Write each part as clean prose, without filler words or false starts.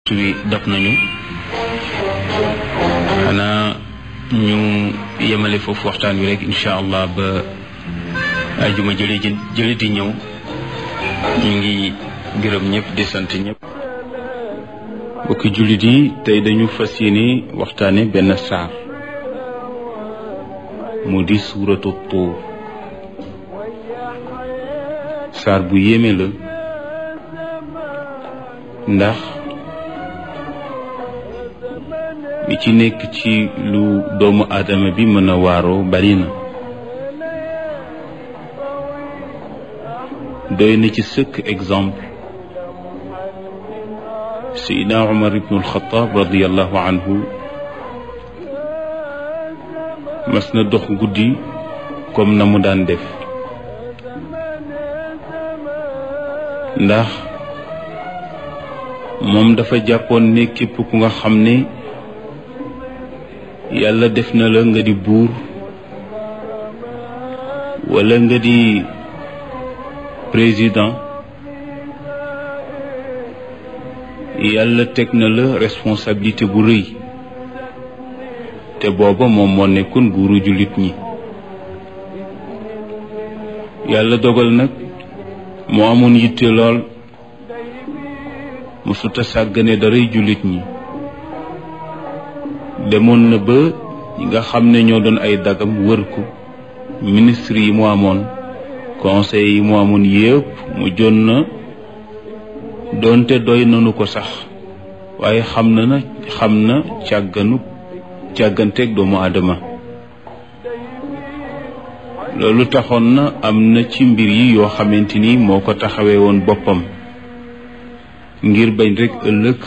waxtu wi dab nañu xanaa ñu yemale foofu waxtaan wi rek incha allah ba ajuma jële di ñëw. ñu ngi gërëm ñëpp di sant ñëpp. mbokki jullit yi tey dañu fas yéene waxtaane benn saar mu di suuratu tuur. saar bu yéeme la ndax li ci nekk ci lu doomu aadama bi mën a waaroo bari na. doy na ci sëkk exemple Seydina Umar ibnu alxataab radiallahu anhu mas na dox guddi comme na mu daan def, ndax moom dafa jàppoon ne képp ku nga xam ne yàlla def na la nga di buur walla nga di président, yàlla teg na la responsabilité bu rëy, te booba moom moo nekkoon buuru jullit ñi. yàlla dogal nag moo amoon yitte lool, musuta sàggane daray jullit ñi. demoon na ba ñi nga xam ne ñoo doon ay dagam wër ko, ministre yi mu amoon, conseil yi mu amoon yépp mu jon na doonte doy nanu ko sax, waaye xam na càgganteeg doomu aadama. loolu taxoon na am na ci mbir yi yoo xamante ni moo ko taxawee woon boppam ngir bañ rekk ëllëg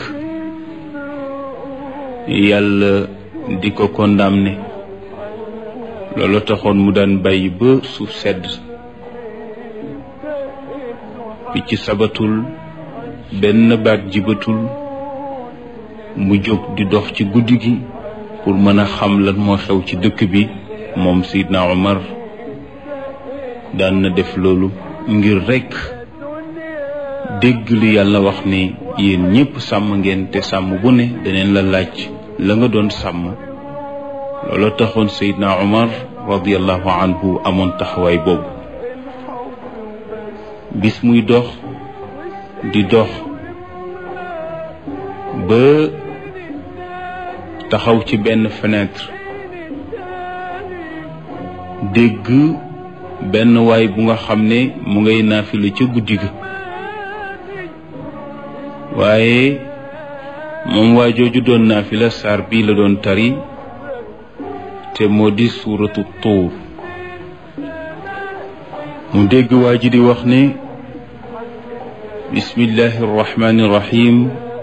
yàlla di ko condamné. loolu taxoon mu daan bàyyi ba suuf sedd, picc sabatul, benn baat jibatul, mu jóg di dox ci guddi gi pour mën a xam lan moo xew ci dëkk bi. moom Seydina Omar daan na def loolu ngir rekk dégg li yàlla wax ni yéen ñépp sàmm ngeen, te sàmm bu ne daneen la laaj la nga doon sàmm. loolu taxoon Seydina Omar radiallahu anhu amoon taxawaay boobu. bis muy dox di dox ba taxaw ci benn fenêtre, dégg benn waay bu nga xam ne mu ngay naafila ca guddi ga. waaye moom waa jooju doon naafila saar bii la doon tari, te moo di suuratu tuur. mu dégg waa ji di wax ne bismillahi arrahmani irrahim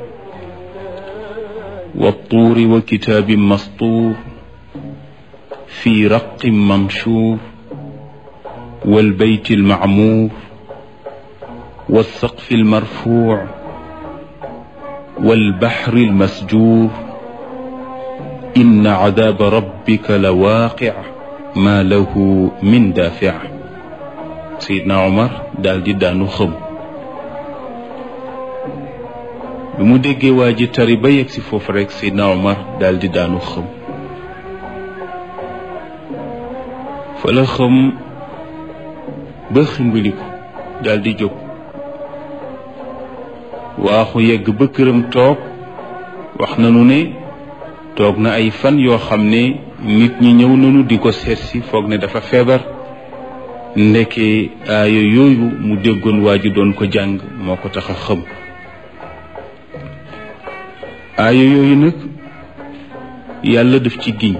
wattuuri wa kitaabin mastuur fi raqin manshuur walbeyti almacmuur walsaqfi almarfuuc walbaxri almasjuur inna cadaaba rabbika la waaqic maa lahu min daafic. Seydina Omar daal di daanu xëm. bi mu déggee waa ji tari ba yegg si foofu rekk Seydina Omar daal di daanu xëm. fa la xëm ba ximbiliku daal di jóg waaxu yegg ba këram toog. wax nanu ne toog na ay fan yoo xam ne nit ñi ñëw nanu di ko seetsi foog ne dafa feebar. ndeke aaya yooyu mu déggoon waa ji doon ko jàng moo ko tax a xëm. aaya yooyu nag yàlla daf ci giñ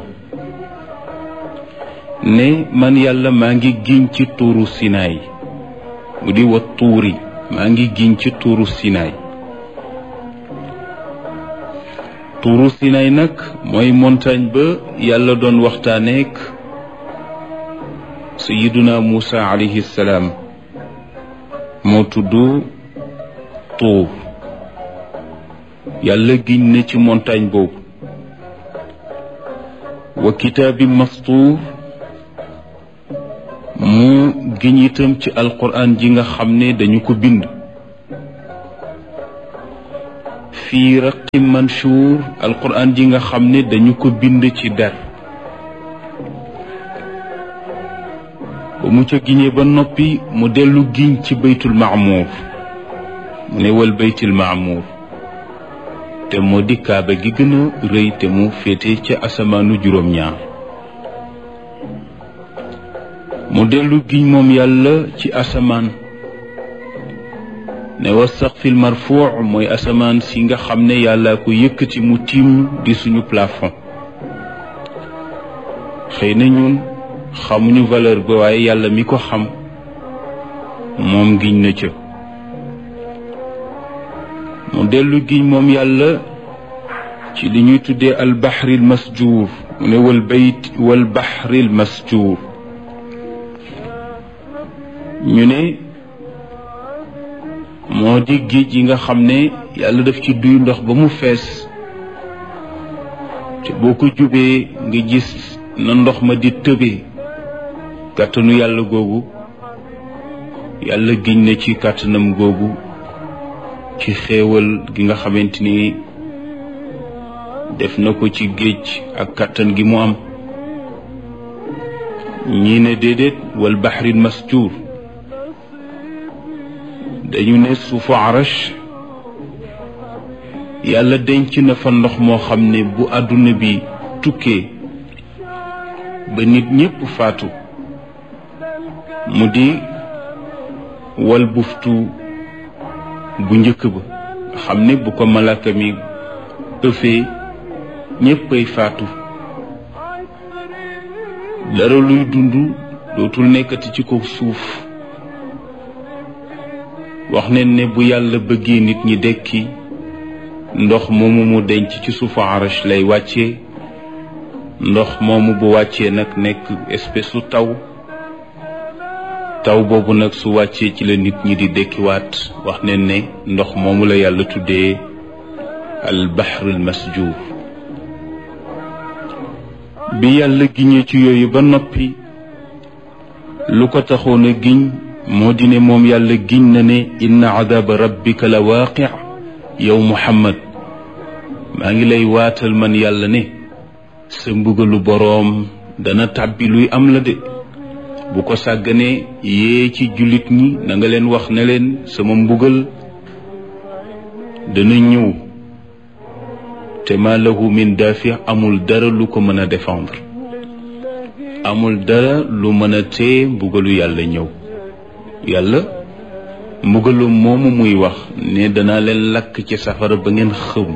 ne man yàlla maa ngi giñ ci tuuru Sinaay, mu di wa tuuri, maa ngi giñ ci tuuru Sinaay. tuuru Sinaay nag mooy montagne ba yàlla doon waxtaaneek Sayyiduna Muusa alayhi salaam, moo tudd Tuur. yàlla giñ na ci montagne boobu. wa kitaabi mastuur, mu giñ itam ci alquran ji nga xam ne dañu ko bind. fii raqim manshur alquran ji nga xam ne dañu ko bind ci der ba mu ca giñee ba noppi mu dellu giñ ci baytul maamuur mu ne wal baytul maamuur te moo di kaaba gi gën a rëy te mu féete ca asamaanu juróom-ñaar mu dellu giñ moom yàlla ci asamaan ne wa saqfil marfuu mooy asamaan si nga xam ne yàlla ko yëkkati mu tiim di suñu plafond xëy na ñun xamuñu valeur ba waaye yàlla mi ko xam moom giñ na ca mu dellu giñ moom yàlla ci li ñuy tuddee al bahril masjuur mu ne wal bahril masjuur ñu ne moo di géej yi nga xam ne yàlla daf ci duy ndox ba mu fees te boo ko jubee nga gis na ndox ma di tëbee kàttanu yàlla googu yàlla giñ na ci kàttanam googu ci xéewal gi nga xamante ni def na ko ci géej ak kàttan gi mu am ñii ne déedéet wal bahril masjuur dañu ne suufu arash yàlla denc na fa ndox moo xam ne bu àdduna bi tukkee ba nit ñépp faatu mu di wal buftu bu njëkk ba xam ne bu ko malaka mi ëffee ñéppay faatu dara luy dund dootul nekkati ci kaw suuf wax nañ ne bu yàlla bëggee nit ñi dekki ndox moomu mu denc ci suufu arash lay wàccee ndox moomu bu wàccee nag nekk espèce su taw boobu nag su wàccee ci la nit ñi di dekkiwaat wax nañ ne ndox moomu la yàlla tuddee al bahrul masjuur bi yàlla giñee ci yooyu ba noppi lu ko taxoon a giñ moo di ne moom yàlla giñ na ne inna adaba rabbika la waaqi yow muhammad maa ngi lay waatal man yàlla ne sa mbugalu boroom dana tàbbi luy am la de bu ko sàgganee yee ci jullit ñi na nga leen wax ne leen sama mbugal dana ñëw te ma lahu min daafi amul dara lu ko mën a défendre amul dara lu mën a tee mbugalu yàlla ñëw yàlla mbugalu moomu muy wax ne danaa leen lakk ci safara ba ngeen xëm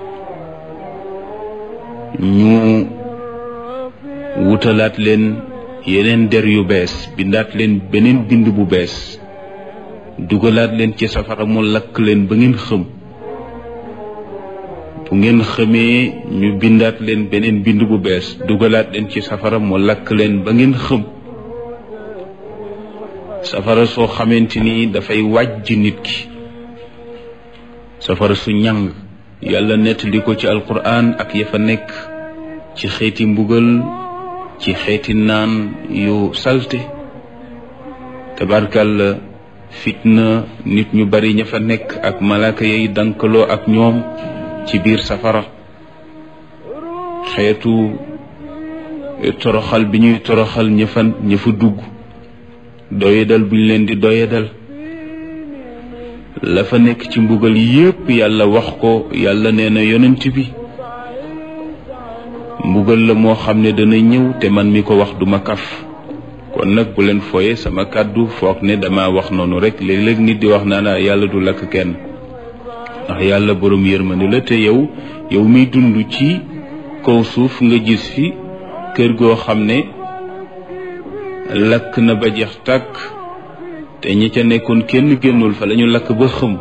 ñu wutalaat leen yeneen der yu bees bindaat leen beneen bind bu bees dugalaat leen ci safara mu lakk leen ba ngeen xëm bu ngeen xëmee ñu bindaat leen beneen bind bu bees dugalaat leen ci safara mu lakk leen ba ngeen xëm safara soo xamante ni dafay wàjj nit ki safara su ñàng yàlla nettali ko ci alquran ak ya fa nekk ci xeeti mbugal ci xeeti naan yu salte tabarkàlla fitna nit ñu bari ña fa nekk ak malaaka yay dankaloo ak ñoom ci biir safara xeetu toroxal bi ñuy toroxal ña fa dugg doyadal buñ leen di doyadal la fa nekk ci mbugal yépp yàlla wax ko yàlla nee na yonent bi mbugal la moo xam ne dana ñëw te man mi ko wax duma kaf kon nag bu leen fooye sama kàddu foog ne dama wax noonu rek léeg-léeg nit di wax naa yàlla du lakk kenn ndax yàlla borom yërmande la te yow miy dund ci kaw suuf nga gis fi kër goo xam ne lakk na ba jeex tàkk te ñi ca nekkoon kenn génnul fa lañu lakk ba xëm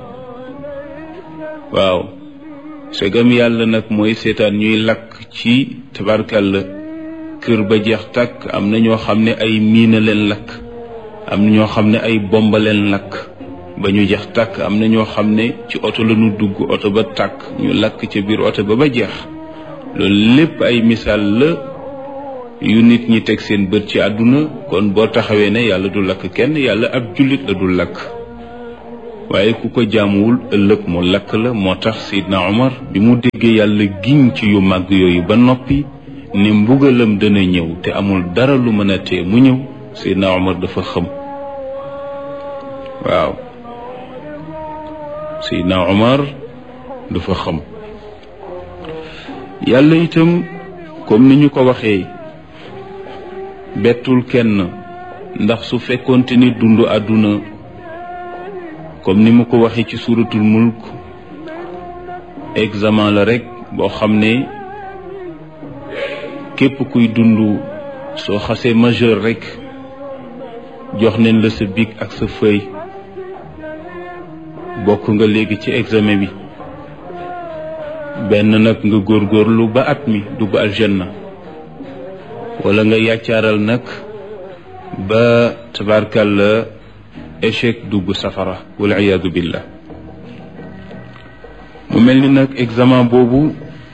waaw segam yàlla nag mooy seetaan ñuy lakk ci tabarkàlla kër ba jeex tàkk am na ñoo xam ne ay miina leen lakk am na ñoo xam ne ay bomba leen lakk ba ñu jeex tàkk am na ñoo xam ne ci oto la ñu dugg oto ba tàkk ñu lakk ca biir oto ba jeex loolu lépp ay misaal la yu nit ñi teg seen bët ci àdduna kon boo taxawee ne yàlla du lakk kenn yàlla ab jullit la dul lakk waaye ku ko jaamuwul ëllëg mu lakk la. moo tax Seydina Omar bi mu déggee yàlla giñ ci yu màgg yooyu ba noppi ni mbugalam dana ñëw te amul dara lu mën a tee mu ñëw, Seydina Omar dafa xëm. waaw, Seydina Omar dafa xëm. yàlla itam comme ni ñu ko waxee bettul kenn, ndax su fekkoonte ni dund àdduna comme ni mu ko waxee ci suuratul mulk examen la rekk boo xam ne képp kuy dund soo xasee majeur rekk jox nañ la sa bic ak sa feuille, bokk nga léegi ci examen bi. benn nag nga góorgóorlu ba at mi dugg aljanna, walla nga yàccaaral nag ba tabarkalla échec dugg safara wal iyaadu billah. mu mel ni nag examen boobu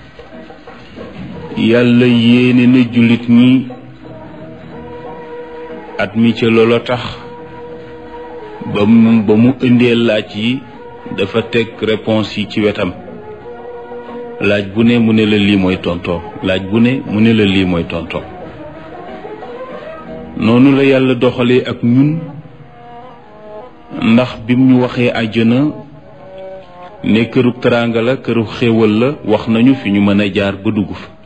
yàlla yéene na jullit ñi at mi ca loolo tax ba mu indee laaj yi dafa teg réponse yi ci wetam. laaj bu ne mu ne la lii mooy tontoom, laaj bu ne mu ne la lii mooy tontoom. noonu la yàlla doxalee ak ñun, ndax bim ñu waxee àjjana ne këru teraanga la, këru xéewal la, wax nañu fi ñu mën a jaar ba dugg fa.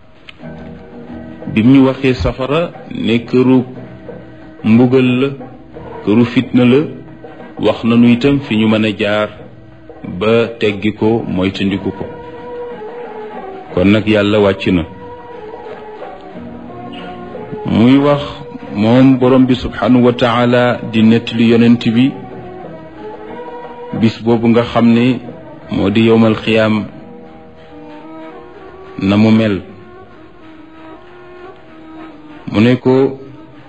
bim ñu waxee safara ne këru mbugal la, këru fitna la, wax nañu itam fi ñu mën a jaar ba teggi ko moytandiku ko. kon nag yàlla wàcc na muy wax moom borom bi subhanahu wa taala di nettali yonent bi bis boobu nga xam ne moo di yowmal xiyaam na mu mel. mu ne ko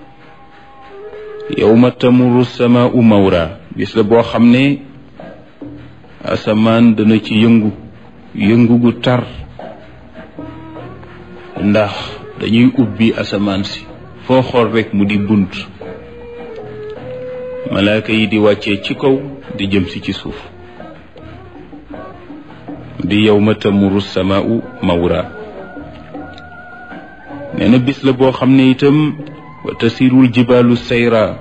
yowma tamuru samaau mawra, bis la boo xam ne asamaan dana ci yëngu gu tar, ndax dañuy ubbi asamaan si foo xool rekk mu di bunt, malaaka yi di wàccee ci kaw di jëm si ci suuf. di yawma tamuru samaau mawra. nee na bis la boo xam ne itam wa tasirul jibaalu sayra,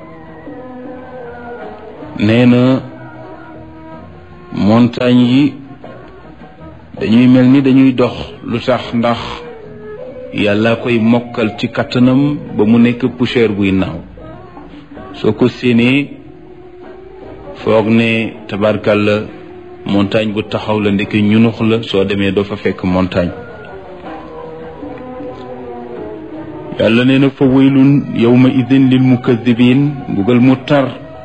nee na montagne yi dañuy mel ni dañuy dox. lu tax? ndax yàlla koy mokkal ci kattanam ba mu nekk poussière buy naaw. soo ko séenee foog ne tabarkalla montagne bu taxaw la, ndeke ñunux la. soo demee doo fa fekk montagne. yàlla nee na fa waylun yawma idin lil mukadibin, mbugal mu tar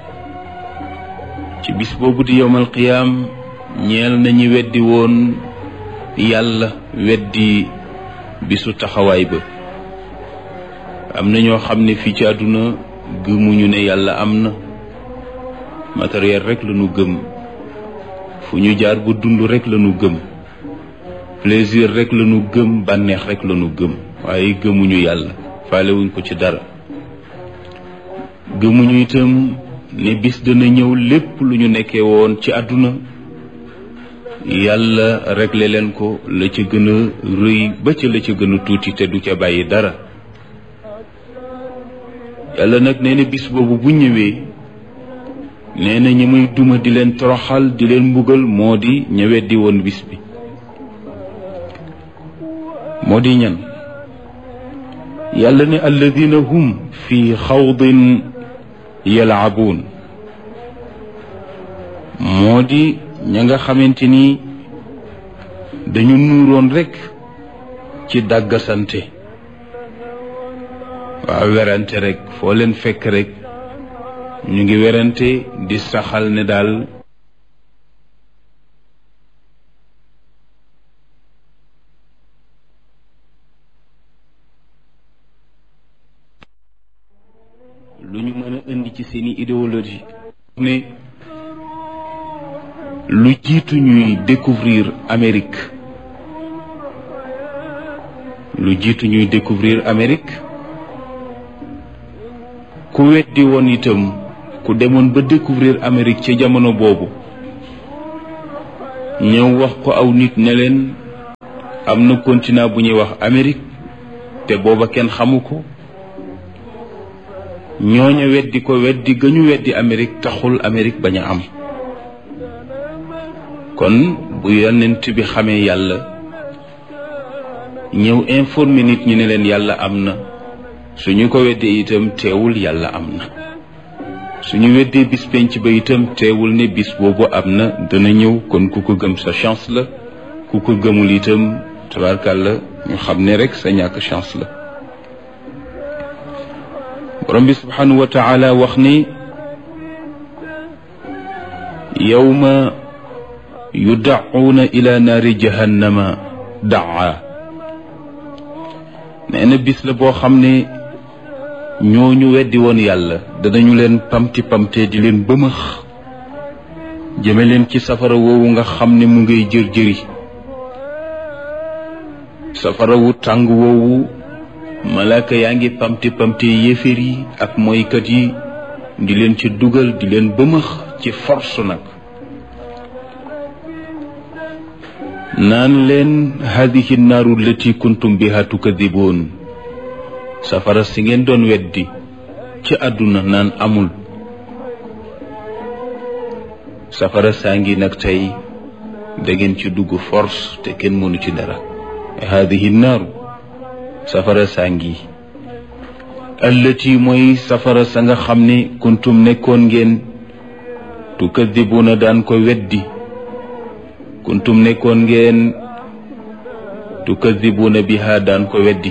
ci bis boobu di yawmal qiyaam ñeel nañu weddi woon yàlla, weddi bisu taxawaay ba. am na ñoo xam ne fii ci àdduna gëmuñu ne yàlla am na, matériel rek la ñu gëm, fu ñu jaar bu dund rek la ñu gëm, plaisir rek la ñu gëm, bànneex rek la ñu gëm, waaye gëmuñu yàlla, faalewuñ ko ci dara. gëmuñu itam ne bis dana ñëw lépp lu ñu nekkee woon ci àdduna yàlla réglé leen ko, la ca gën a rëy ba ca la ca gën a tuuti te du ca bàyyi dara. yàlla nag nee na bis boobu bu ñëwee, nee na ñi muy duma di leen toroxal di leen mbugal moo di ña weddi woon bis bi. moo di ñan? yàlla ne alladina hum fi xawdin yalaabuun, moo di ña nga xamante ni dañu nuuroon rekk ci dàggasante. waaw, werante rekk, foo leen fekk rekk ñu ngi werante di saxal ne daal lu ñu mën a indi ci seeni idéologie. ne lu jiitu ñuy découvrir Amérique, ku weddi woon itam, ku demoon ba découvrir Amérique ca jamono boobu ñëw wax ko aw nit ne leen am na continent bu ñuy wax Amérique te booba kenn xamu ko. ñooña weddi ko, weddi gëñu weddi Amérique taxul Amérique bañ a am. kon bu yonent bi xamee yàlla ñëw informer nit ñi ne leen yàlla am na, suñu ko weddee itam teewul yàlla am na. suñu weddee bis penc ba itam teewul ne bis boobu am na, dana ñëw. kon ku ko gëm sa chance la, ku ko gëmul itam tabarkàlla ñu xam ne rek sa ñàkk chance la. borom bi subhanahu wa taala wax ni yawma yud'uuna ila naari jahannama daa. nee na bis la boo xam ne ñooñu weddi woon yàlla danañu leen pamti pamte di leen bëmëx jëme leen ci safara woowu nga xam ne mu ngay jër jëri. safara wu tàng woowu malaaka yaa ngi pamti pamte yéeféer yi ak moykat yi di leen ci dugal, di leen bëmëx ci force nag. naan leen hadihi naaru lati kuntum biha tukadiboon. safara si ngeen doon weddi ci àdduna naan amul, safara saa ngi nag tey da ngeen ci dugg force te kenn mënu ci dara. hadihi naaru, safara saa ngi. allati mooy safara sa nga xam ne kuntum nekkoon ngeen tukadiboona daan ko weddi. kuntum nekkoon ngeen tukadibuuna biha daan ko weddi.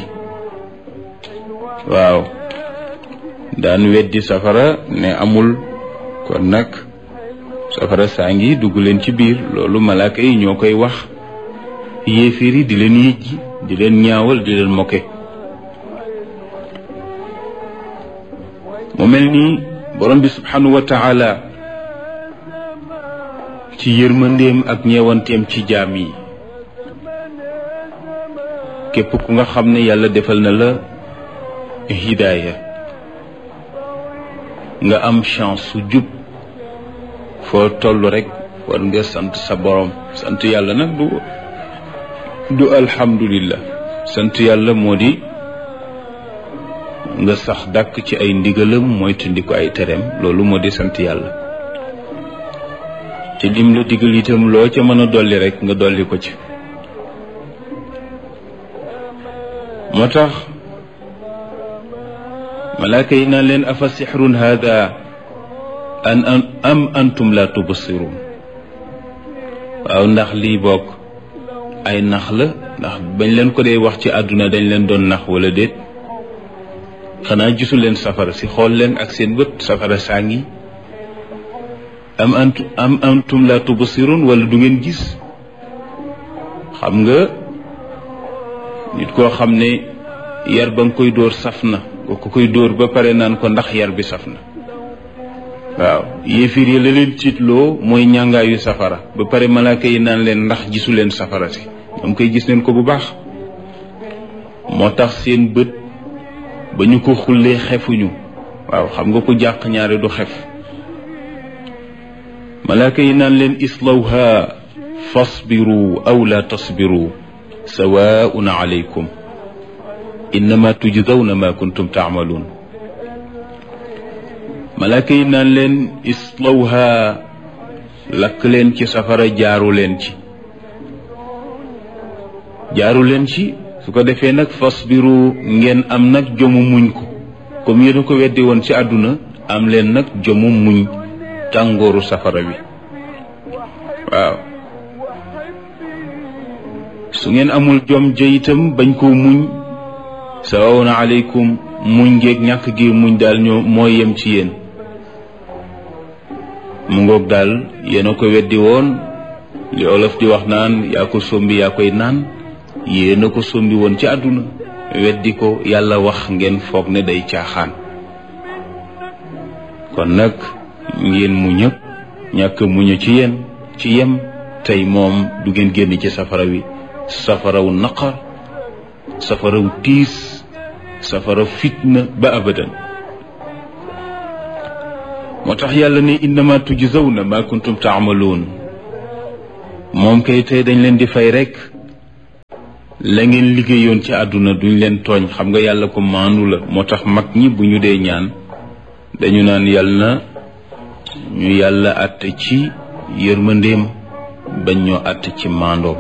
waaw daan weddi safara ne amul. kon nag safara saa ngi dugg leen ci biir. loolu malaaka yi ñoo koy wax yéeféer yi, di leen yëjji, di leen ñaawal, di leen moke. mu mel ni borom bi subhanahu wa taala ci yërmandeem ak ñeewanteem ci jaam yi, képp ku nga xam ne yàlla defal na la hidaaya, nga am chance su jub, foo toll rek war nga sant sa borom. sant yàlla nag du alhamdulillah. sant yàlla moo di nga sax dàkk ci ay ndigalam, moytandi ko ay tereem. loolu moo di sant yàlla. ci lim la digal itam loo ca mën a dolli rek nga dolli ko ci. moo tax malaaka yi naan leen afa sixrun hada am antum la tubsirun. waaw ndax lii bokk ay nax la, ndax bañ leen ko dee wax ci àdduna dañ leen doon nax wala déet. xanaa gisu leen safara si, xool leen ak seen bët, safara saa ngi. am antum la tubsirun, wala du ngeen gis. xam nga nit koo xam ne yar ba nga koy dóor saf na, ko koy dóor ba pare naan ko ndax yar bi saf na. waaw yéefir yi la leen tiitloo mooy ñàngaayu safara, ba pare malaaka yi naan leen ndax gisu leen safara si. ñoom koy gis leen ko bu baax. moo tax seen bët ba ñu ko xullee xefuñu. waaw xam nga ko jàq ñaare du xef. malaaka yi naan leen islawha fasbiru aw la tasbiru sawaun alaykum innama tujzawna ma kuntum taamaluun. malaaka yi naan leen islawha, lakk leen ci safara, jaaru leen ci su ko defee nag fasbiru, ngeen am nag jomu muñ ko. comme yéen a ko weddi woon ci àdduna, am leen nag jomu muñ tàngooru safara wi. waaw su ngeen amul jom jëyitam bañ koo muñ, sawaun alaykum, muñ ngeeg ñàkk gi muñ daal ñoo moo yem ci yéen. mu ngoog daal yéen a ko weddi woon, li olof di wax naan yaa ko sombi yaa koy naan. yéen a ko sombi woon ci àdduna, weddi ko, yàlla wax ngeen foog ne day caaxaan. kon nag ngeen muñ ak ñàkk muñ ci yéen ci yem. tey moom du ngeen génn ci safara wi, safaraw naqar, safaraw tiis, safara fitna ba abadan. moo tax yàlla ne innama tujzawna ma kuntum taamaluun. moom kay tey dañ leen di fay rekk la ngeen liggéeyoon ci àdduna, duñ leen tooñ. xam nga yàlla ko maandu la, moo tax mag ñi bu ñu dee ñaan dañu naan yàlla na ñu yàlla àtte ci yërmandeem bañ ñoo àtte ci maandoom.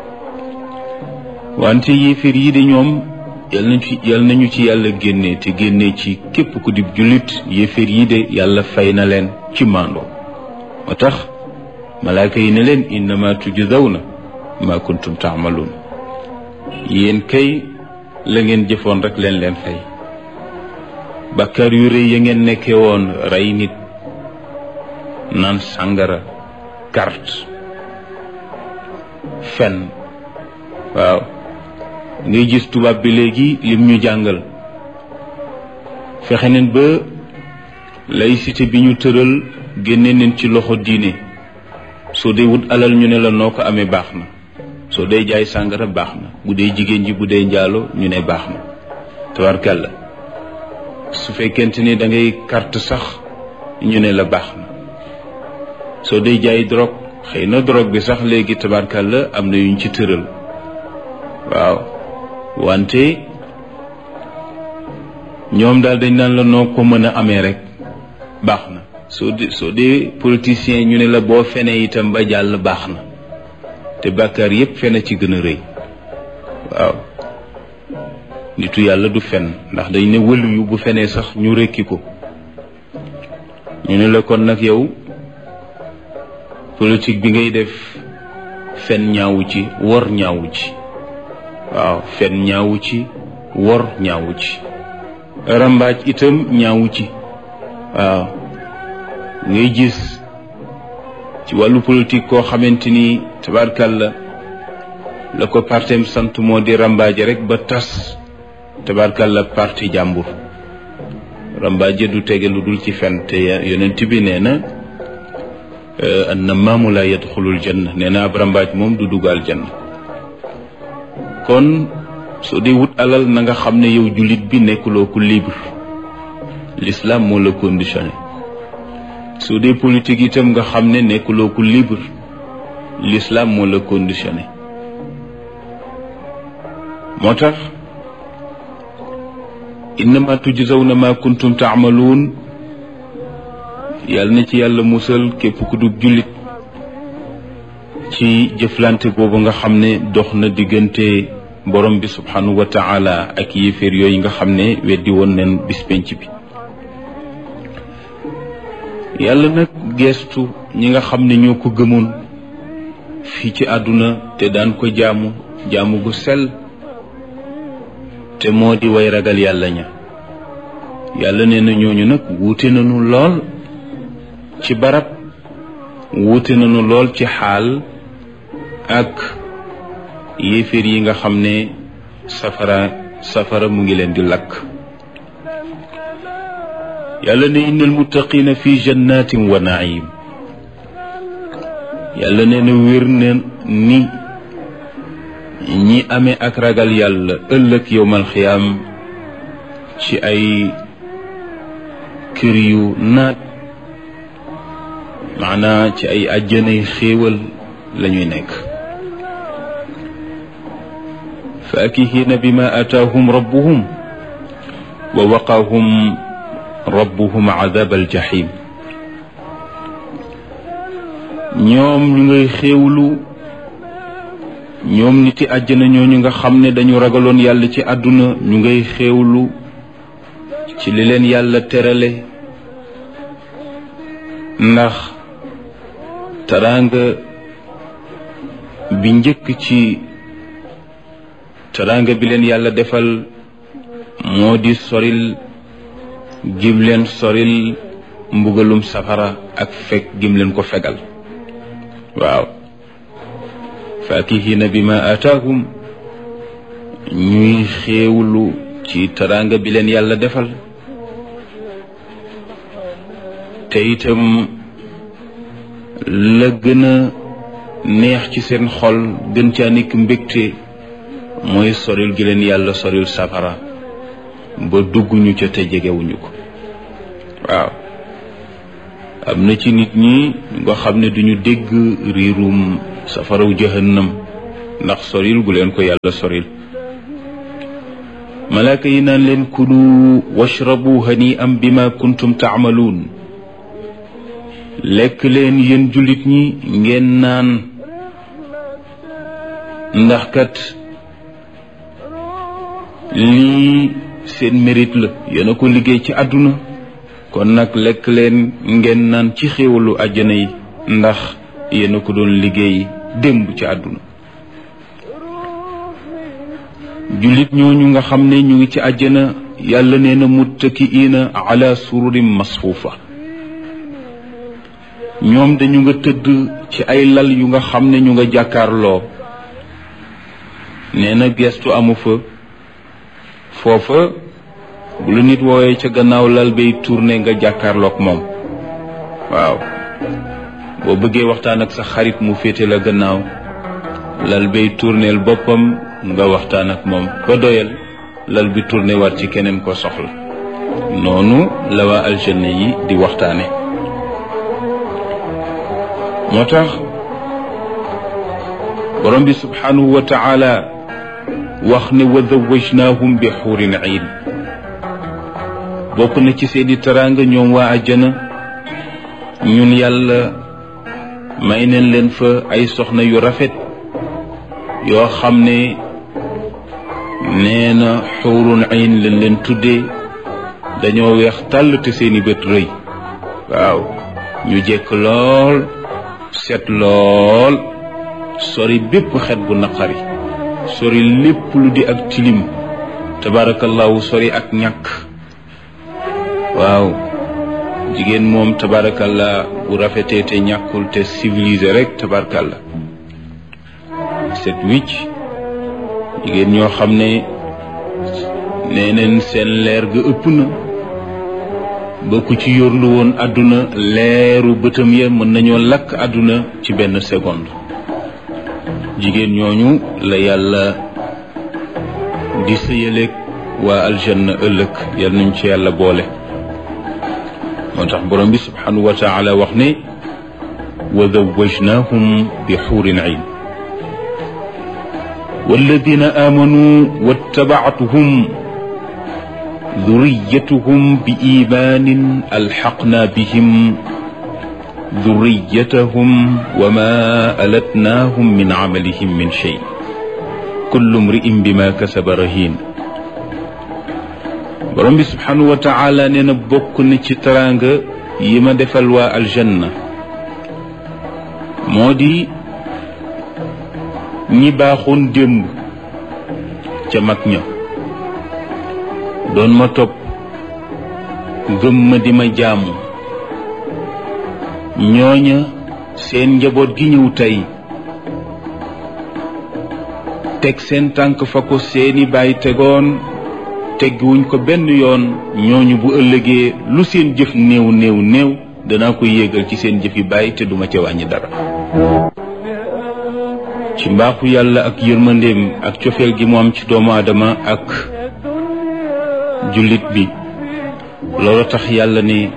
wante yéeféer yi de ñoom yal nañu ci yàlla génne te génne ci képp ku di jullit. yéeféer yi de yàlla fay na leen ci maandoom. moo tax malaaka yi ne leen innama tujzawna ma kuntum taamaluun, yéen kay la ngeen jëfoon rek leen fay. bàkkaar yu rëy ya ngeen nekkee woon, rey nit, naan sàngara, carte, fen. waaw ngay gis tubaab bi léegi lim ñu jàngal, fexe neen ba laïcité bi ñu tëral génne neen ci loxo diine. soo dee wut alal ñu ne la noo ko amee baax na, soo dee jaay sàngara baax na, bu dee jigéen ji bu dee njaalo ñu ne baax na. tabarkàlla su fekkente ni da ngay carte sax ñu ne la baax na. soo dee jaay drogue, xëy na drogue bi sax léegi tabarkàlla am na yuñ ci tëral. waaw wante ñoom daal dañ naan la noo ko mën a amee rek baax na. soo dee politicien ñu ne la boo fenee itam ba jàll baax na, te bàkkaar yépp fene ci gën a rëy. waaw nitu yàlla du fen, ndax dañ ne wëlu yu bu fenee sax ñu rekki ko. ñu ne la kon nag yow politique bi ngay def fen ñaawu ci, wor ñaawu ci. waaw fen ñaawu ci, wor ñaawu ci, rambaaj itam ñaawu ci. waaw ngay gis ci wàllu politique koo xamante ni tabarkàlla la ko partem sant moo di rambaaje rek ba tas tabarkàlla parti jàmbur. rambaaje du tege lu dul ci fen, te yonent bi nee na annamaamu laa yadxulul janna, nee na ab rambaaj moom du dugal janna. kon soo dee wut alal na nga xam ne yow jullit bi nekkuloo ku libre, l'islam moo la conditionné. soo dee politique itam nga xam ne nekkuloo ku libre, l'islam moo la conditionné. moo tax innama tujzawna ma kuntum taamaluun, yàlla na ci yàlla musal képp ku dug jullit ci jëflante boobu nga xam ne dox na diggante borom bi subhanahu wa taala ak yéeféer yooyu nga xam ne weddi woon neen bis penc bi. yàlla nag geestu ñi nga xam ne ñoo ko gëmoon fii ci àdduna te daan ko jaamu gu sell, te moo di way ragal yàlla ña. yàlla nee na ñooñu nag wuute nañu lool ci barab, wuute nañu lool ci xaal ak yéeféer yi nga xam ne safara mu ngi leen di lakk. yàlla ne innal muttaqina fi jannatin wa naim, yàlla nee na wér na ni ñi amee ak ragal yàlla ëllëg yowmal xiyaam ci ay kër yu naat, maanaa ci ay àjjanay xéewal lañuy nekk. faakihiina bima ataahum rabbuhum wa waqaahum rabbuhum adab aljahim. ñoom ñu ngay xéewlu, ñoom niti àjjana ñooñu nga xam ne dañu ragaloon yàlla ci àdduna, ñu ngay xéewlu ci li leen yàlla terale, ndax teraanga bi njëkk ci teraanga bi leen yàlla defal moo di soril gim leen soril mbugalum safara ak fekk gim leen ko fegal. waaw faakihina bima ataahum, ñuy xéewlu ci teraanga bi leen yàlla defal, te itam la gën a neex ci seen xol gën caa nekk mbégte mooy soril gi leen yàlla soril safara ba dugguñu ca te jegewuñu ko. waaw am na ci nit ñi nga xam ne duñu dégg riirum safaraw jahannam ndax soril gu leen ko yàlla soril malaaka yi naan leen kulu washrabu hani'an bima kuntum taamaluun lekk leen yéen jullit ñi ngeen naan ndax kat lii seen mérite la yéen a ko liggéey ci àdduna kon nag lekk leen ngeen naan ci xéewalu àjjana yi ndax yéen a ko doon liggéey démb ci àdduna jullit ñooñu nga xam ne ñu ngi ci àjjana yàlla nee na muttakiina ala sururin masfuufa ñoom dañu nga tëdd ci ay lal yu nga xam ne ñu nga jàkkaarloo nee na gestu amu fa foofa bu la nit woowee ca gannaaw lal bay tourné nga jàkkaarloog moom waaw boo bëggee waxtaan ak sa xarit mu féete la gannaaw lal bay tourneel boppam nga waxtaan ak moom ba doyal lal bi tourné waat ci keneen ko soxla noonu la waa aljanna yi di waxtaane moo tax borom bi subhanahu wa taala wax ne wa zawajnaahum bi xuurin iin bokk na ci seeni teraanga ñoom waa àjjana ñun yàlla may neen leen fa ay soxna yu rafet yoo xam ne nee na xuurun iin leen leen tuddee dañoo weex tàll te seeni bët rëy waaw ñu jekk lool set lool sori bépp xet bu naqari sori lépp lu di ak tilim tabarakallahu sori ak ñàkk waaw jigéen moom tabarakallah bu rafetee te ñàkkul te civilisé rek tabarakallah set wicc jigéen ñoo xam ne nee neen seen leer ga ëpp na ba ku ci yorlu woon àdduna leeru bëtam ya mën nañoo lakk àdduna ci benn seconde jigéen ñooñu la yàlla di sëyaleeg waa aljanna ëllëg yal nañ ci yàlla boole moo tax borom bi subhanahu wa taala wax ne wa zawajnahum bi xuurin iin والذين آمنوا واتبعتهم ذريتهم بإيمان ألحقنا بهم ذريتهم وما ألتناهم من عملهم من شيء كل امرئ بما كسب رهين borom bi subhanahu wa taala nee na bokk na ci teraanga yi ma defal waa aljanna moo di ñi baaxoon démb ca mag ña doon ma topp gëm ma di ma jaamu ñooña seen njaboot gi ñëw tey teg seen tànk fa ko seeni baay tegoon tegguwuñ ko benn yoon ñooñu bu ëllëgee lu seen jëf néew néew néew danaa ko yéegal ci seen jëfi baay te duma ca wàññi dara ci mbaaxu yàlla ak yërmandeem ak cofeel gi mu am ci doomu aadama ak jullit bi loolu tax yàlla ne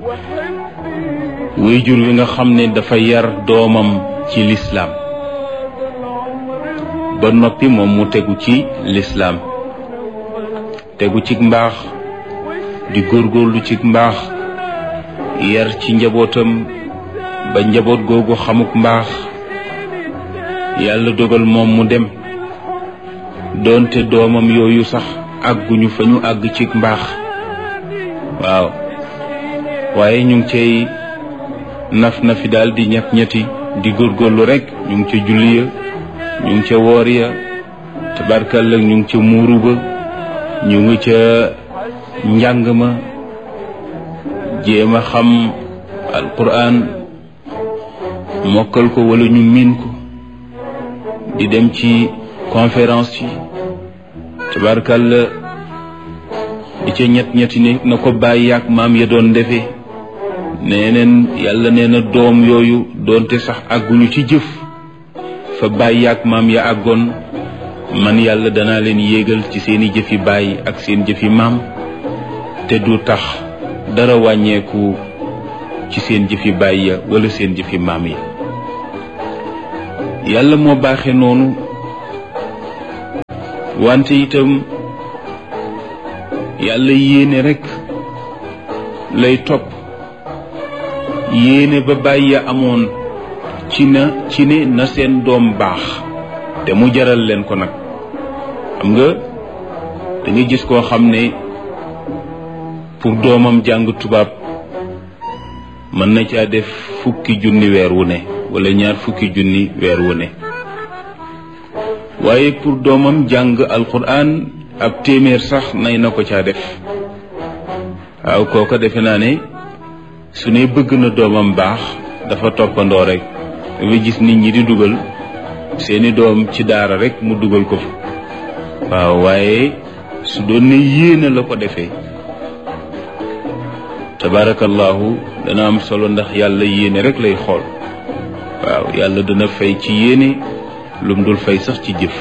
waajur wi nga xam ne dafa yar doomam ci lislaam ba noppi moom mu tegu ci lislaam tegu ci mbaax di góorgóorlu ci mbaax yar ci njabootam ba njaboot googu xamuk mbaax yàlla dogal moom mu dem doonte doomam yooyu sax àgguñu fa ñu àgg ci mbaax waaw waaye ñu ngi cay naf na fi daal di ñetti di góorgóorlu rek ñu ngi ca julli ya ñu ngi ca woor ya tabarkalla ñu ngi ca muuru ba ñu ngi ca njàng ma jéem a xam alquran mokkal ko wala ñu miin ko di dem ci conférence yi tabarkalla di ca ñetti ne na ko bàyyi ak maam ya doon defee neeneen yàlla nee na doom yooyu doonte sax àgguñu ci jëf fa bàyyi ak maam ya àggoon man yàlla danaa leen yéegal ci seeni jëfi bàyyi ak seen jëfi maam te du tax dara wàññeeku ci seen jëfi bàyyi ya wala seen jëfi maam ya yàlla moo baaxe noonu wante itam yàlla yéene rekk lay topp yéene ba bàyyi amoon ci ne na seen doom baax te mu jaral leen ko nag xam nga da nga gis koo xam ne pour doomam jàng tubaab mën na caa def 10 junni weer wu ne wala 20 junni weer wu ne waaye pour doomam jàng alquran ab téeméer sax nay na ko caa def waaw kooka defe naa ne su ne bëgg na doomam baax dafa toppandoo rek dafa gis nit ñi di dugal seeni doom ci daara rek mu dugal ko fa waaw waaye su doon ne yéene la ko defee tabarakallahu dana am solo ndax yàlla yéene rek lay xool waaw yàlla dana fay ci yéene lum dul fay sax ci jëf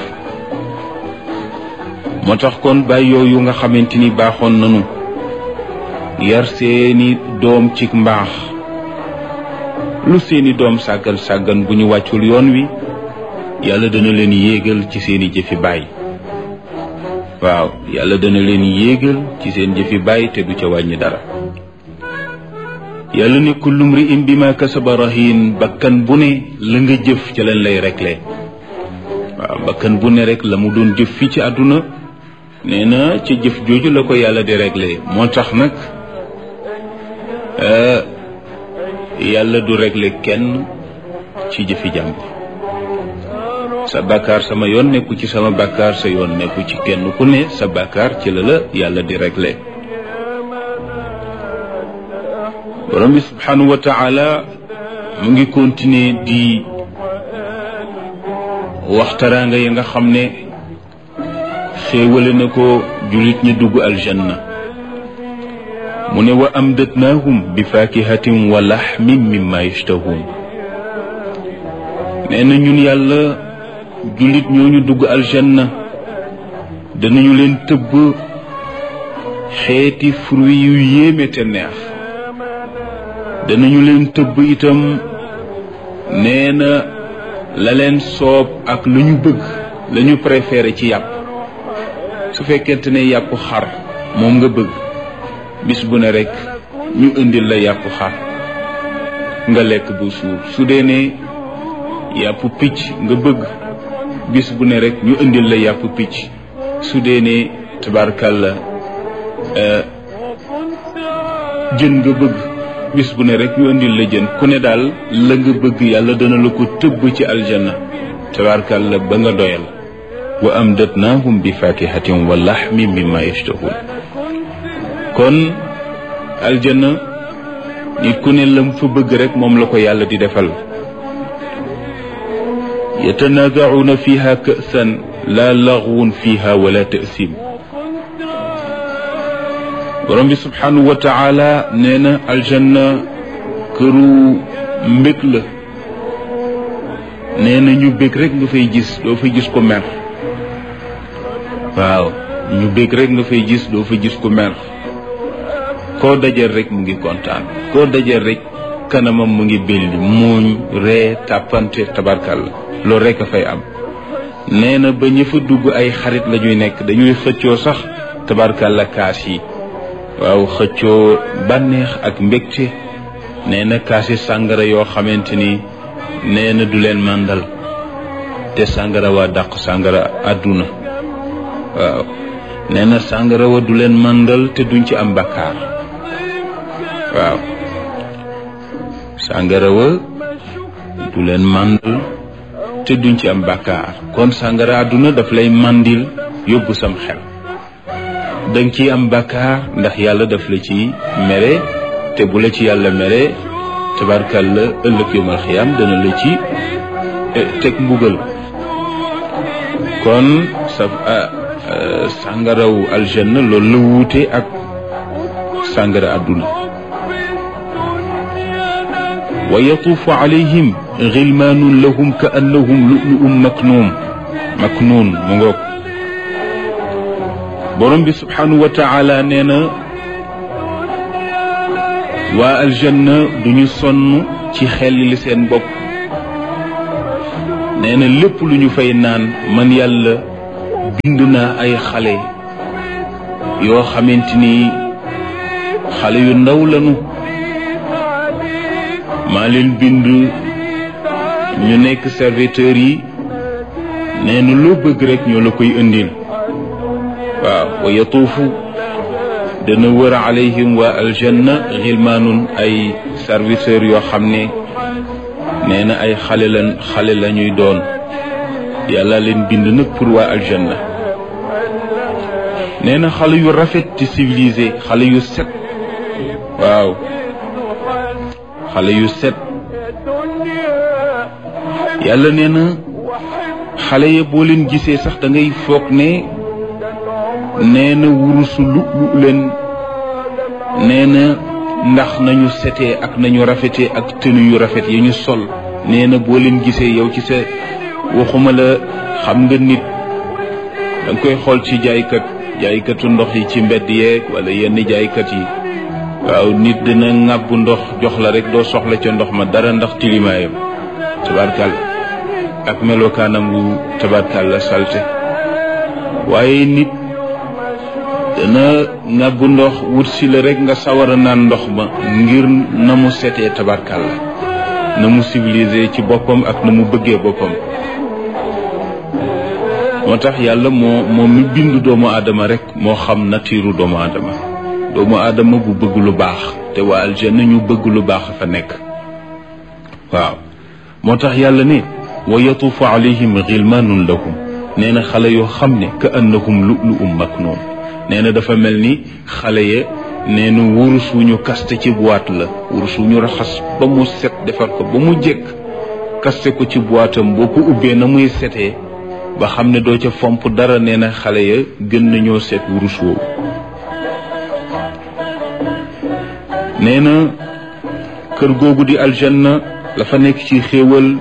moo tax kon bàyyi yooyu nga xamante ni baaxoon nanu yar seeni doom ci mbaax lu seeni doom sàggan bu ñu wàccul yoon wi yàlla dana leen yéegal ci seeni jëfi baay waaw yàlla dana leen yéegal ci seen jëfi baay te du ca wàññi dara yàlla ne kullu mri'in bima kasaba rahin bakkan bu ne la nga jëf ca leen lay réglé waaw bakkan bu ne rek la mu doon jëf fii ci àdduna nee na ca jëf jooju la ko yàlla di réglé moo tax nag yàlla du réglé kenn ci jëfi jàmbur sa bàkkaar sama yoon nekku ci sama bàkkaar sa yoon nekku ci kenn ku ne sa bàkkaar ci la yàlla di réglé borom bi subhanahu wa taala mu ngi continuer di waxtaraanga yi nga xam ne xéewale na ko jullit ñi dugg aljanna mu ne wa amdatnaahum bi fakihatin wa laxmin mimma yashtahun nee na ñun yàlla jullit ñooñu dugg aljanna danañu leen tëbb xeeti fruit yu yéeme te neex danañu leen tëbb itam nee na la leen soob ak lu ñu bëgg la ñu préféré ci yàpp su fekkente ne yàpp xar moom nga bëgg bis bu ne rek ñu indil la yàpp xar nga lekk bu suur su dee ne yàpp picc nga bëgg bis bu ne rek ñu indil la yàpp picc su dee ne tabarkalla jën nga bëgg bis bu ne rek ñu indil la jën ku ne daal la nga bëgg yàlla dana la ko tëbb ci aljanna tabarkalla ba nga doyal wa amdatnaahum bi fakihatin wa laxmin mimma yashtahun kon aljanna nit ku ne lam fa bëgg rek moom la ko yàlla di defal yatanaza'una fiha ka'san la laghwun fiha wala ta'sim borom bi subhanahu wa ta'ala nee na aljanna këru mbég la nee na ñu bég rek nga fay gis doo fay gis ko mer waaw ñu bég rek nga fay gis doo fa gis ko mer koo dajal rek mu ngi kontaan koo dajal rek kanamam mu ngi belli muuñ ree tàppante tabarkalla loolu rek a fay am nee na ba ñë fa dugg ay xarit la ñuy nekk dañuy xëccoo sax tabarkalla kaas yi waaw xëccoo bànneex ak mbégte nee na kaasi sàngara yoo xamante ni nee na du leen màndal te sàngara waa dàq sàngara àdduna waaw nee na sàngara wa du leen màndal te duñ ci am bakkaar waaw sàngara wa du leen màndal te duñ ci am bakkaar kon sàngara àdduna daf lay màndil yóbbu sam xel danga ci am bakkaar ndax yàlla daf la ci mere te bu la ci yàlla mere tabarkalla ëllëg yawmal xiyaam dana la ci teg mbugal kon sa sàngaraw aljanna loolu la wuute ak sàngara àdduna wa yatuufu alayhim gilmaanun lahum ka annahum lu'lu'un maknuun mu ngoog borom bi subhanahu wa taala nee na waa aljanna duñu sonn ci xel li seen bopp nee na lépp lu ñu fay naan man yàlla bind naa ay xale yoo xamante ni xale yu ndaw lañu maa leen bind ñu nekk serviteurs yi nee na loo bëgg rek ñoo la koy indil waaw wa yatuufu dana wër alayhim waa aljanna xilmaanun ay serviteurs yoo xam ne nee na ay xale la ñuy doon yàlla leen bind nag pour waa aljanna nee na xale yu rafet te civilisé xale yu set waaw xale yu set yàlla nee na xale ya boo leen gisee sax da ngay foog ne nee na wurusu lu leen nee na ndax nañu setee ak nañu rafetee ak tenue yu rafet yi ñu sol nee na boo leen gisee yow ci sa waxuma la xam nga nit danga koy xool ci jaaykatu ndox yi ci mbedd yeeg wala yenn jaaykat yi waaw nit dina ŋàbb ndox jox la rek doo soxla ca ndox ma dara ndax tilimaayam tabarkàlla ak melokaanam wu tabarkàlla salte waaye nit dana ŋàbb ndox wut si la rek nga sawar a naan ndox ma ngir na mu setee tabarkàlla na mu civilisé ci boppam ak na mu bëggee boppam moo tax yàlla moo mi bind doomu aadama rek moo xam natiiru doomu aadama bu bëgg lu baax te waa aljanna ñu bëgg lu baax fa nekk waaw moo tax yàlla ne wa yatuufu alayhim xilmaanun lahum nee na xale yoo xam ne ka annahum lu'lu'um maknuun nee na dafa mel ni xale ya nee na wurus wu ñu kaste ci boîte la wurus wu ñu raxas ba mu set defar ko ba mu jekk kaste ko ci boîtam boo ko ubbee na muy setee ba xam ne doo ca fomp dara nee na xale ya gën nañoo set wurus woowu nee na kër googu di aljanna la fa nekk ci xéewal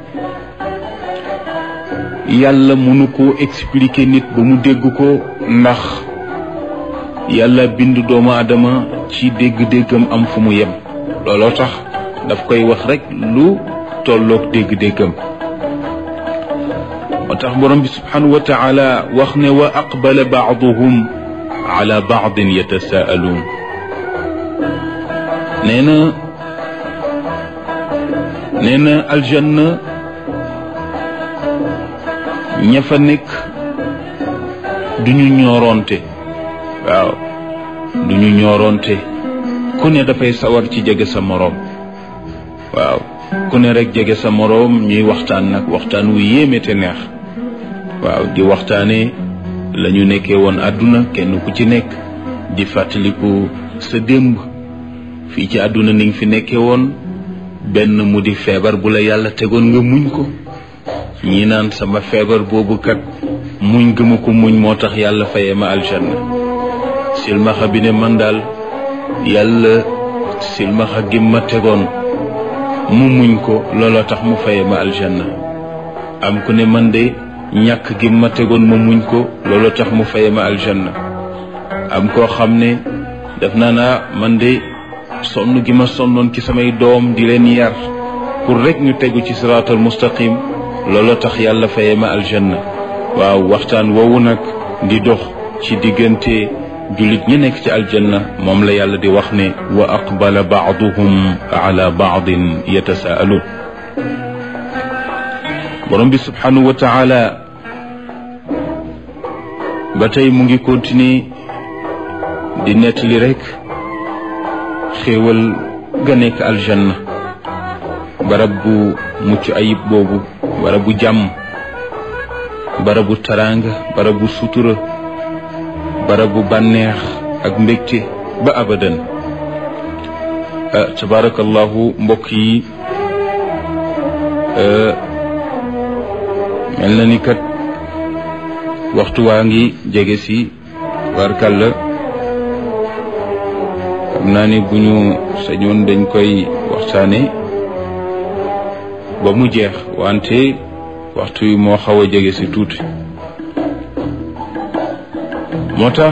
yàlla mënu ko expliquer nit ba mu dégg ko ndax yàlla bind doomu aadama ci dégg-déggam am fu mu yem looloo tax daf koy wax rek lu tolloog dégg-déggam moo tax borom bi subhanahu wa taala wax ne wa aqbala baaduhum ala baadin yatasaaluun nee na aljanna ña fa nekk duñu ñooroonte waaw duñu ñooroonte ku ne dafay sawar ci jege sa moroom waaw ku ne rek jege sa moroom ñuy waxtaan nag waxtaan wu yéeme te neex waaw di waxtaane la ñu nekkee woon àdduna kenn ku ci nekk di fàttaliku sa démb fii ci àdduna ni nga fi nekkee woon benn mu di feebar bu la yàlla tegoon nga muñ ko ñi naan sama feebar boobu kat muñ gëma ko muñ moo tax yàlla fayee ma aljanna silmaxa bi ne man daal yàlla silmaxa gi ma tegoon mu muñ ko looloo tax mu fayee ma aljanna am ku ne man de ñàkk gi ma tegoon ma muñ ko looloo tax mu fayee ma aljanna am koo xam ne def naa naa man de sonn gi ma sonnoon ci samay doom di leen yar pour rek ñu tegu ci siraatal mustaqim looloo tax yàlla fayee ma aljanna waaw waxtaan woowu nag di dox ci diggante jullit ñi nekk ci aljanna moom la yàlla di wax ne wa aqbala baaduhum ala baadin yatasaaluun borom bi subhanahu wa taala ba tey mu ngi continuer di nettali rek xéewal ga nekk aljanna barab bu mucc ayib boobu barabu jàmm barabu taraanga barabu sutura barabu bànneex ak mbégte ba abadan tabarakallahu mbokk yi mel na ni kat waxtu waa ngi jege si barkalla xam naa ni bu ñu sañoon dañ koy waxtaane ba mu jeex wante waxtu yi moo xaw a jege si tuuti moo tax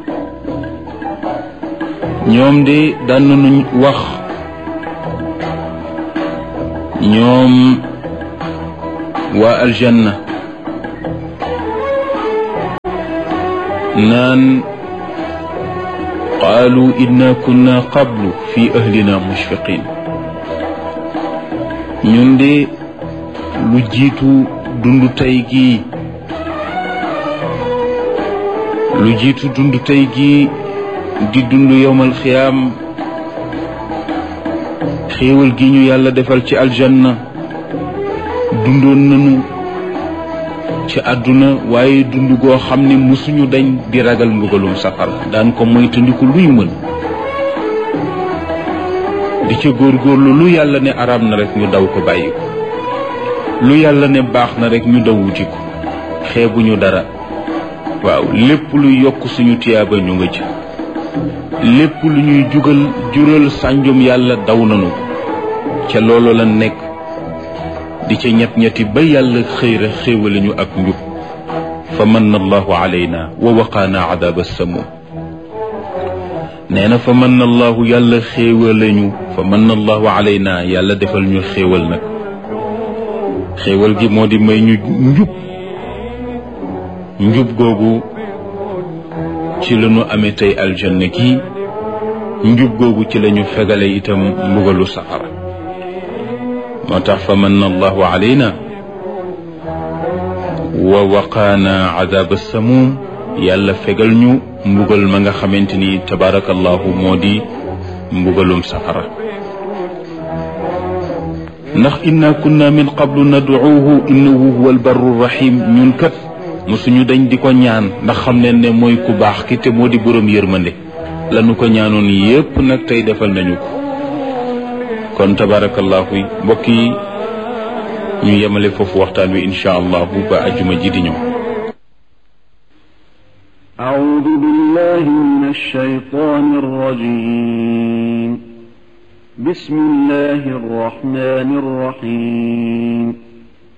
ñoom de daan nañu wax ñoom waa aljanna naan qaalu inna kunna qablu fi ahlina mushfiqin ñun de lu jiitu dundu tey gii di dund yowmal xiyaam xéewal gi ñu yàlla defal ci aljanna dundoon nañu ci àdduna waaye dund goo xam ne musuñu dañ di ragal mbugalum safara daan ko moytandiku luy mën di ca góorgóorlu lu yàlla ne araam na rek ñu daw ko bàyyi ko lu yàlla ne baax na rek ñu daw wuti ko xeebuñu dara waaw lépp luy yokk suñu tiyaaba ñu nga ci lépp lu ñuy jural sànjum yàlla daw nanu ca loolu la nekk di ca ñett-ñetti ba yàlla xëyra xéewale ñu ak njub fa manna allahu alayna wa waqaana adaba samum nee na fa manna allahu yàlla xéewale ñu fa manna allahu alayna yàlla defal ñu xéewal nag xéewal gi moo di may ñu njub googu ci la ñu amee tey aljanna gi njub googu ci la ñu fegale itam mbugalu safara moo tax fa manna allahu alayna wa waqaana adaba samum yàlla fegal ñu mbugal ma nga xamante ni tabaarakallahu moo di mbugalum safara ndax inna kunna min qablu nad'uuhu innahu huwa albarru rahim ñun kat mosuñu dañ di ko ñaan ndax xam ne ne mooy ku baax ki te moo di boroom yërmande lanu ko ñaanoon yépp nag tey defal nañu ko kon tabarakallahu mbokk yi ñu yemale foofu waxtaan wi insha allahu ba ajuma ji di ñëw أعوذ بالله من الشيطان الرجيم بسم الله الرحمن الرحيم